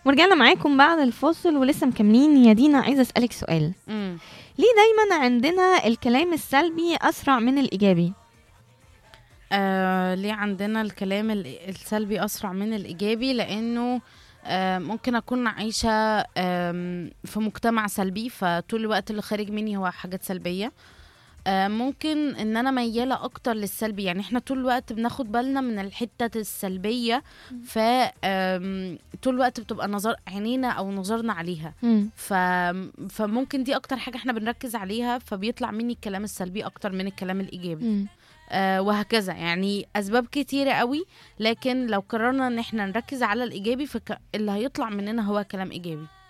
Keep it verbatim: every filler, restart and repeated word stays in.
ورجعنا معاكم بعد الفاصل ولسه مكملين. يا دينا عايزة أسألك سؤال، امم ليه دايما عندنا الكلام السلبي أسرع من الإيجابي؟ آه ليه عندنا الكلام ال- السلبي أسرع من الإيجابي؟ لأنه آه ممكن أكون عايشة آم، في مجتمع سلبي، فطول الوقت اللي خارج مني هو حاجات سلبية. آه ممكن ان انا ميالة اكتر للسلبي، يعني احنا طول الوقت بناخد بالنا من الحتة السلبية، ف آم، طول الوقت بتبقى نظر عينينا او نظرنا عليها. مم. ف... فممكن دي اكتر حاجة احنا بنركز عليها، فبيطلع مني الكلام السلبي اكتر من الكلام الايجابي. مم. آه وهكذا، يعني اسباب كتيرة قوي. لكن لو قررنا ان احنا نركز على الايجابي، فاللي هيطلع مننا هو كلام ايجابي.